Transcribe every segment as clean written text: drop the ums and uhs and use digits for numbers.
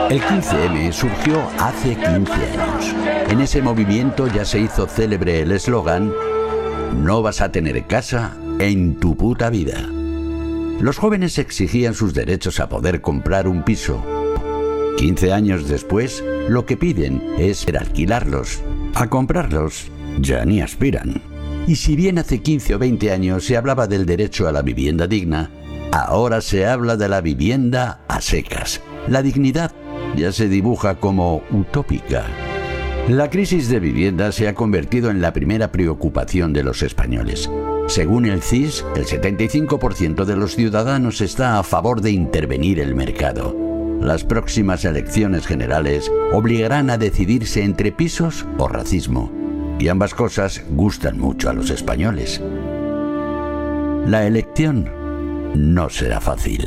El 15M surgió hace 15 años. En ese movimiento ya se hizo célebre el eslogan: no vas a tener casa en tu puta vida. Los jóvenes exigían sus derechos a poder comprar un piso. 15 años después, lo que piden es alquilarlos. A comprarlos ya ni aspiran. Y si bien hace 15 o 20 años se hablaba del derecho a la vivienda digna, ahora se habla de la vivienda a secas. La dignidad ya se dibuja como utópica. La crisis de vivienda se ha convertido en la primera preocupación de los españoles. Según el CIS, el 75% de los ciudadanos está a favor de intervenir el mercado. Las próximas elecciones generales obligarán a decidirse entre pisos o racismo. Y ambas cosas gustan mucho a los españoles. La elección no será fácil.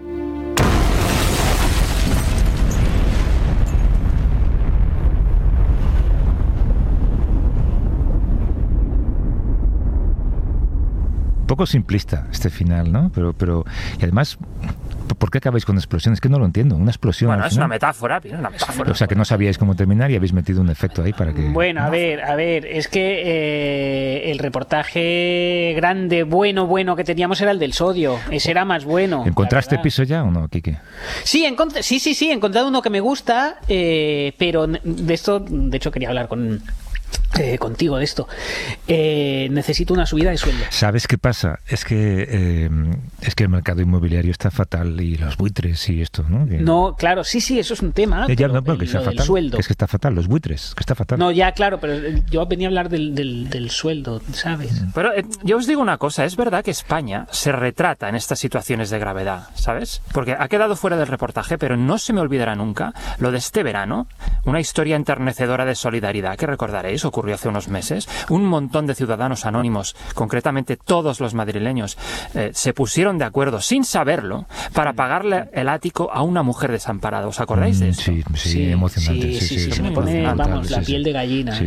Poco simplista este final, ¿no? Pero y además, ¿por qué acabáis con explosiones? Es que no lo entiendo. Una explosión. Bueno, es una metáfora, una metáfora. O sea, que no sabíais cómo terminar y habéis metido un efecto ahí para que... Bueno, a ver, es que el reportaje grande, bueno que teníamos era el del sodio. Ese era más bueno. ¿Encontraste piso ya o no, Quique? Sí, he encontrado uno que me gusta, pero de esto, de hecho, quería hablar contigo de esto. Necesito una subida de sueldo. ¿Sabes qué pasa? Es que el mercado inmobiliario está fatal y los buitres y esto, ¿no? No, claro, sí, eso es un tema. Que está fatal. Sueldo. Que es que está fatal, los buitres, que está fatal. No, ya, claro, pero yo venía a hablar del sueldo, ¿sabes? Pero yo os digo una cosa, es verdad que España se retrata en estas situaciones de gravedad, ¿sabes? Porque ha quedado fuera del reportaje, pero no se me olvidará nunca lo de este verano, una historia enternecedora de solidaridad que recordaréis, ocurrió hace unos meses. Un montón de ciudadanos anónimos, concretamente todos los madrileños, se pusieron de acuerdo sin saberlo para pagarle el ático a una mujer desamparada. ¿Os acordáis de eso? Sí, emocionante. Sí, se me pone, la piel de gallina. Sí.